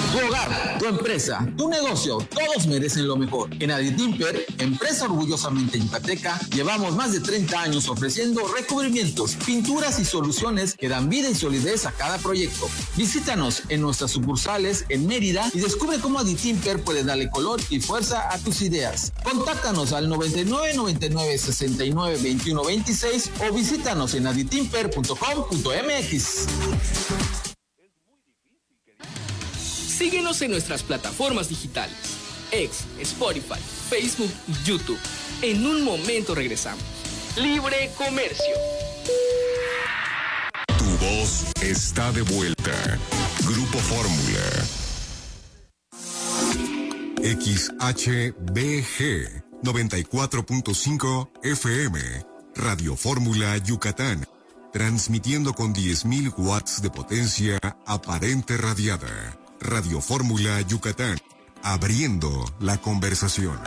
Tu hogar, tu empresa, tu negocio, todos merecen lo mejor. En Aditimper, empresa orgullosamente yucateca, llevamos más de 30 años ofreciendo recubrimientos, pinturas y soluciones que dan vida y solidez a cada proyecto. Visítanos en nuestras sucursales en Mérida y descubre cómo Aditimper puede darle color y fuerza a tus ideas. Contáctanos al 99 99 69 21 26 o visítanos en aditimper.com.mx. Síguenos en nuestras plataformas digitales, X, Spotify, Facebook y YouTube. En un momento regresamos. Libre Comercio. Tu voz está de vuelta. Grupo Fórmula. XHBG 94.5 FM. Radio Fórmula Yucatán. Transmitiendo con 10.000 watts de potencia aparente radiada. Radio Fórmula Yucatán, abriendo la conversación.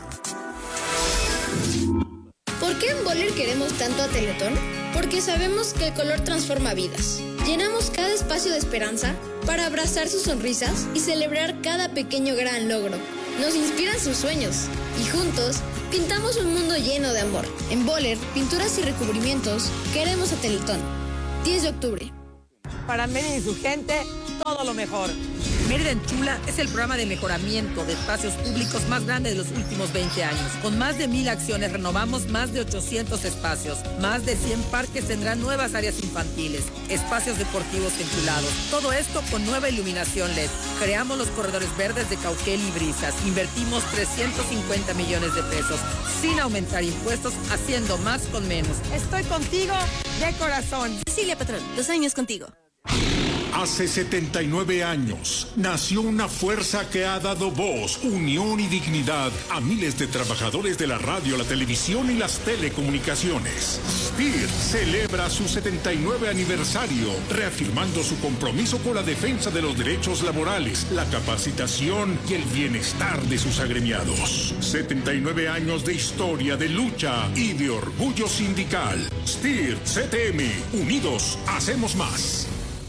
¿Por qué en Boller queremos tanto a Teletón? Porque sabemos que el color transforma vidas. Llenamos cada espacio de esperanza para abrazar sus sonrisas y celebrar cada pequeño gran logro. Nos inspiran sus sueños y juntos pintamos un mundo lleno de amor. En Boller, pinturas y recubrimientos, queremos a Teletón. 10 de octubre. Para Mérida y su gente, todo lo mejor. Mérida Enchula es el programa de mejoramiento de espacios públicos más grande de los últimos 20 años. Con más de 1,000 acciones renovamos más de 800 espacios. Más de 100 parques tendrán nuevas áreas infantiles, espacios deportivos enchulados. Todo esto con nueva iluminación LED. Creamos los corredores verdes de Cauquel y Brisas. Invertimos 350 millones de pesos sin aumentar impuestos, haciendo más con menos. Estoy contigo de corazón. Cecilia Patrón, 2 años contigo. Hace 79 años nació una fuerza que ha dado voz, unión y dignidad a miles de trabajadores de la radio, la televisión y las telecomunicaciones. STIR celebra su 79 aniversario, reafirmando su compromiso con la defensa de los derechos laborales, la capacitación y el bienestar de sus agremiados. 79 años de historia, de lucha y de orgullo sindical. STIR CTM, unidos hacemos más.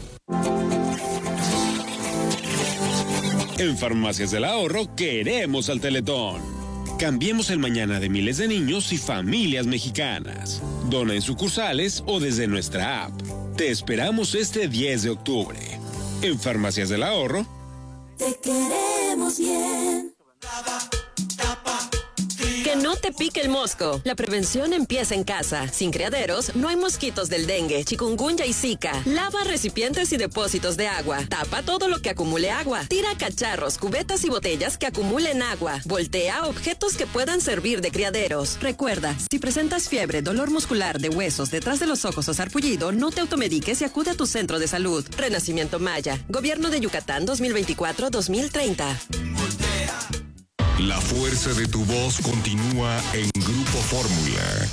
En Farmacias del Ahorro queremos al Teletón. Cambiemos el mañana de miles de niños y familias mexicanas. Dona en sucursales o desde nuestra app. Te esperamos este 10 de octubre. En Farmacias del Ahorro. Te queremos bien. Que no te pique el mosco. La prevención empieza en casa. Sin criaderos, no hay mosquitos del dengue, chikungunya y zika. Lava recipientes y depósitos de agua. Tapa todo lo que acumule agua. Tira cacharros, cubetas y botellas que acumulen agua. Voltea objetos que puedan servir de criaderos. Recuerda, si presentas fiebre, dolor muscular de huesos, detrás de los ojos o sarpullido, no te automediques y acude a tu centro de salud. Renacimiento Maya. Gobierno de Yucatán 2024-2030. La fuerza de tu voz continúa en Grupo Fórmula.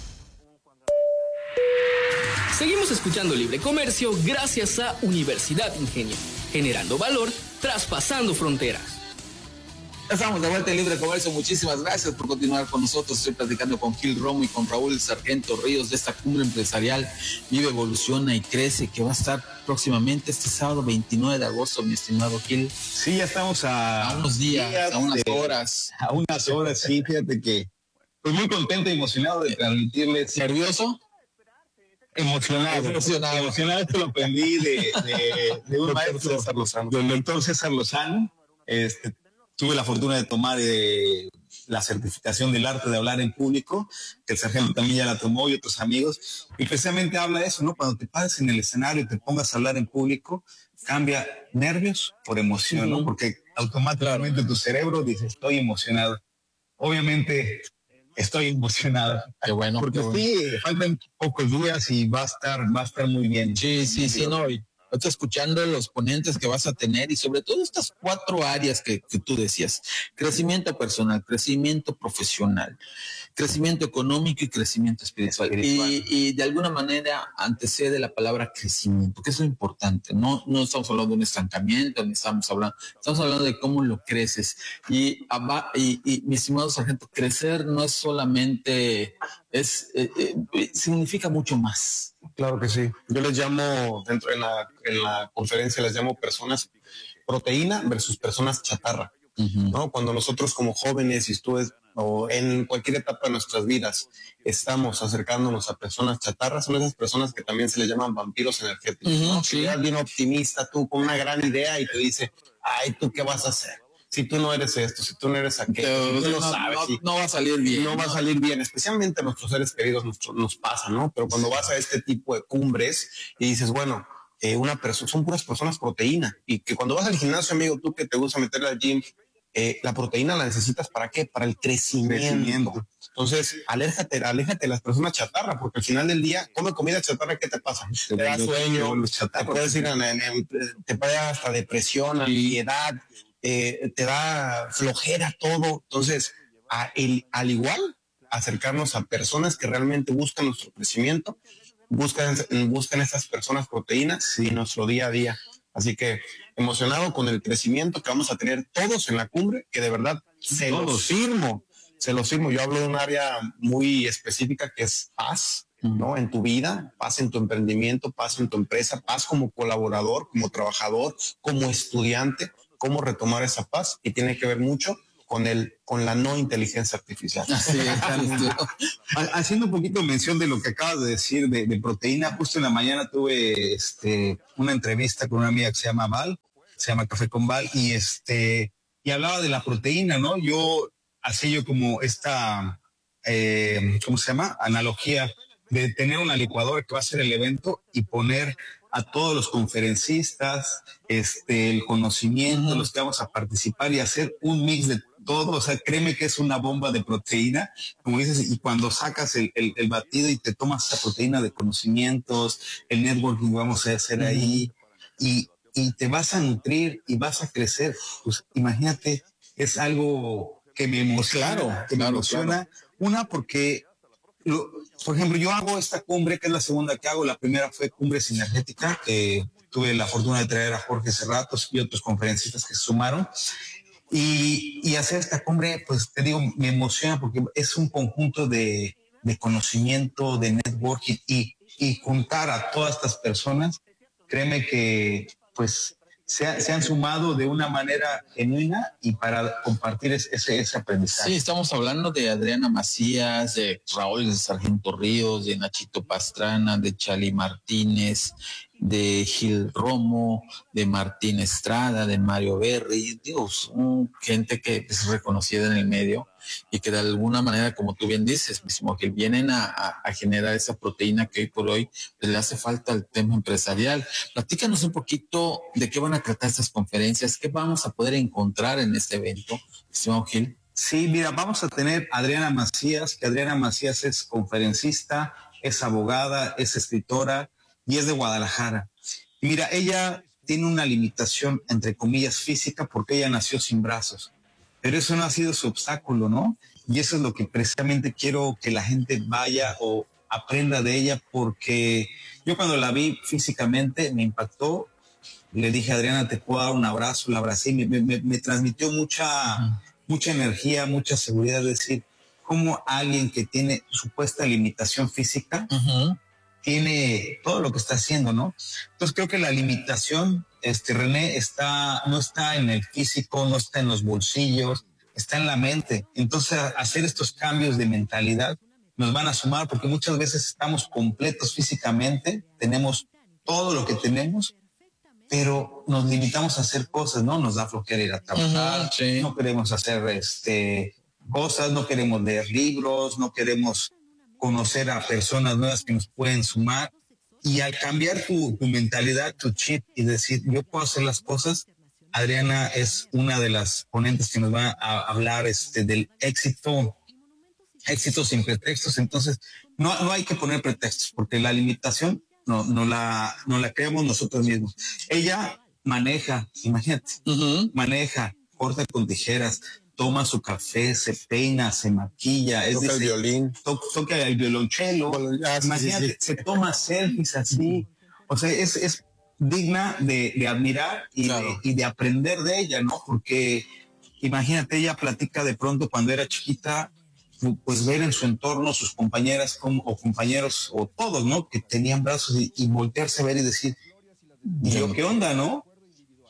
Seguimos escuchando Libre Comercio gracias a Universidad Ingenio, generando valor, traspasando fronteras. Estamos de vuelta en Libre Comercio. Muchísimas gracias por continuar con nosotros. Estoy platicando con Gil Romo y con Raúl Sargento Ríos de esta cumbre empresarial Vive, Evoluciona y Crece, que va a estar próximamente este sábado 29 de agosto, mi estimado Gil. Sí, ya estamos a unos días, a unas horas. A unas horas, sí, fíjate que pues muy contento y emocionado de transmitirles. ¿Nervioso? Emocionado, esto lo aprendí de un maestro, del doctor César Lozano. Tuve la fortuna de tomar la certificación del arte de hablar en público, que el sargento también ya la tomó y otros amigos, y precisamente habla de eso, ¿no? Cuando te pares en el escenario y te pongas a hablar en público, cambia nervios por emoción, ¿no? Porque automáticamente tu cerebro dice, estoy emocionado. Obviamente estoy emocionado. Qué bueno. Porque sí, faltan pocos días y va a estar muy bien. Sí, no, estoy escuchando los ponentes que vas a tener y sobre todo estas 4 áreas que tú decías: crecimiento personal, crecimiento profesional, crecimiento económico y crecimiento espiritual. Y de alguna manera antecede la palabra crecimiento, que es lo importante. No estamos hablando de un estancamiento, estamos hablando de cómo lo creces. Y mi estimado sargento, crecer no es solamente, significa mucho más. Claro que sí. Yo les llamo, en la conferencia les llamo personas proteína versus personas chatarra, ¿no? Cuando nosotros como jóvenes o en cualquier etapa de nuestras vidas estamos acercándonos a personas chatarras, son esas personas que también se les llaman vampiros energéticos, ¿no? Sí. Que bien optimista, tú con una gran idea y te dice, ay, ¿tú qué vas a hacer? Si tú no eres esto, si tú no eres aquello, si tú no sabes, no va a salir bien. No va a salir bien, especialmente a nuestros seres queridos nos pasa, ¿no? Pero cuando vas a este tipo de cumbres y dices, bueno, son puras personas proteína, y que cuando vas al gimnasio, amigo, tú que te gusta meterle al gym, la proteína la necesitas ¿para qué? Para el crecimiento. Entonces, aléjate de las personas chatarra, porque al final del día, come comida chatarra, ¿qué te pasa? Te da sueño, te puedes ir te puede dar hasta depresión, ansiedad, te da flojera todo. Entonces, al igual, acercarnos a personas que realmente buscan nuestro crecimiento, buscan estas personas proteínas en nuestro día a día. Así que emocionado con el crecimiento que vamos a tener todos en la cumbre, que de verdad se los firmo. Yo hablo de un área muy específica que es paz, ¿no? En tu vida, paz en tu emprendimiento, paz en tu empresa, paz como colaborador, como trabajador, como estudiante, cómo retomar esa paz, y tiene que ver mucho con la no inteligencia artificial. Así es, haciendo un poquito mención de lo que acabas de decir de proteína, justo en la mañana tuve una entrevista con una amiga que se llama Val, se llama Café con Val, y hablaba de la proteína, ¿no? Yo como esta, ¿cómo se llama? Analogía de tener una licuadora que va a ser el evento y poner a todos los conferencistas, el conocimiento, los que vamos a participar, y hacer un mix de todo. O sea, créeme que es una bomba de proteína, como dices, y cuando sacas el batido y te tomas esa proteína de conocimientos, el networking vamos a hacer ahí, y te vas a nutrir y vas a crecer. Pues imagínate, es algo que me emociona, me emociona. Una, porque por ejemplo, yo hago esta cumbre, que es la segunda que hago. La primera fue Cumbre Sinergética, que tuve la fortuna de traer a Jorge Serratos y otros conferencistas que se sumaron. Y hacer esta cumbre, pues te digo, me emociona porque es un conjunto de conocimiento, de networking, y juntar a todas estas personas, créeme que pues se han sumado de una manera genuina y para compartir ese aprendizaje. Sí, estamos hablando de Adriana Macías, de Raúl de Sargento Ríos, de Nachito Pastrana, de Chali Martínez, de Gil Romo, de Martín Estrada, de Mario Berry. Digo, son gente que es reconocida en el medio y que de alguna manera, como tú bien dices, mismo que vienen a generar esa proteína que hoy por hoy pues, le hace falta al tema empresarial. Platícanos un poquito de qué van a tratar estas conferencias, qué vamos a poder encontrar en este evento, estimado Gil. Sí, mira, vamos a tener a Adriana Macías, que Adriana Macías es conferencista, es abogada, es escritora y es de Guadalajara. Y mira, ella tiene una limitación, entre comillas, física, porque ella nació sin brazos. Pero eso no ha sido su obstáculo, ¿no? Y eso es lo que precisamente quiero que la gente vaya o aprenda de ella, porque yo cuando la vi físicamente me impactó. Le dije, Adriana, te puedo dar un abrazo, la abracé y me transmitió mucha energía, mucha seguridad. Es decir, cómo alguien que tiene supuesta limitación física tiene todo lo que está haciendo, ¿no? Entonces creo que la limitación, René, no está en el físico, no está en los bolsillos, está en la mente. Entonces hacer estos cambios de mentalidad nos van a sumar, porque muchas veces estamos completos físicamente, tenemos todo lo que tenemos, pero nos limitamos a hacer cosas, ¿no? Nos da flojera ir a trabajar, no queremos hacer cosas, no queremos leer libros, no queremos conocer a personas nuevas que nos pueden sumar. Y al cambiar tu mentalidad, tu chip, y decir, yo puedo hacer las cosas, Adriana es una de las ponentes que nos va a hablar del éxito sin pretextos. Entonces, no hay que poner pretextos, porque la limitación no la creamos nosotros mismos. Ella maneja, imagínate, maneja, corta con tijeras, toma su café, se peina, se maquilla, toca el violín, toca el violonchelo, imagínate, se toma selfies así. O sea, es digna de admirar y de aprender de ella, ¿no? Porque imagínate, ella platica de pronto cuando era chiquita, pues ver en su entorno sus compañeras o compañeros o todos, ¿no? Que tenían brazos y voltearse a ver y decir, ¿y yo qué onda, no?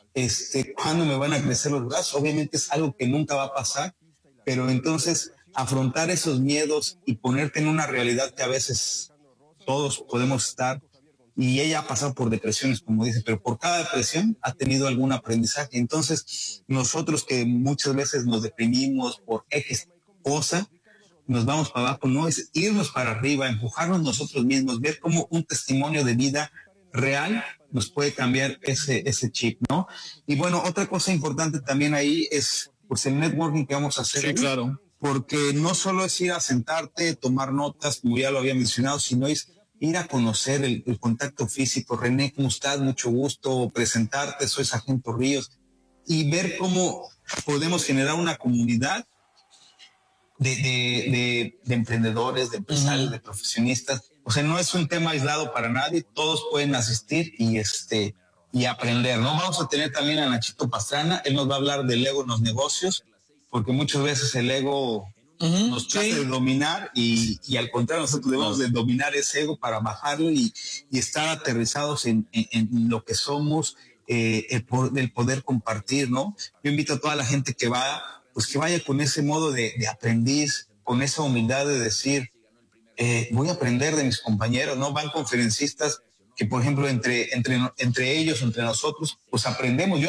¿cuándo me van a crecer los brazos? Obviamente es algo que nunca va a pasar, pero entonces afrontar esos miedos y ponerte en una realidad que a veces todos podemos estar, y ella ha pasado por depresiones, como dice, pero por cada depresión ha tenido algún aprendizaje. Entonces, nosotros que muchas veces nos deprimimos por X cosa, nos vamos para abajo, no es irnos para arriba, empujarnos nosotros mismos, ver cómo un testimonio de vida real nos puede cambiar ese chip, ¿no? Y bueno, otra cosa importante también ahí es pues el networking que vamos a hacer. Sí, claro. Porque no solo es ir a sentarte, tomar notas, como ya lo había mencionado, sino es ir a conocer el contacto físico. René, ¿cómo estás? Mucho gusto presentarte, soy Sargento Ríos, y ver cómo podemos generar una comunidad de emprendedores, de empresarios, de profesionistas. O sea, no es un tema aislado para nadie, todos pueden asistir y aprender, ¿no? Vamos a tener también a Nachito Pastrana, él nos va a hablar del ego en los negocios, porque muchas veces el ego nos trata de dominar y al contrario, nosotros debemos de dominar ese ego para bajarlo y estar aterrizados en lo que somos, el poder compartir, ¿no? Yo invito a toda la gente que va, pues que vaya con ese modo de aprendiz, con esa humildad de decir, voy a aprender de mis compañeros, ¿no? Van conferencistas que, por ejemplo, entre ellos, entre nosotros, pues aprendemos. Yo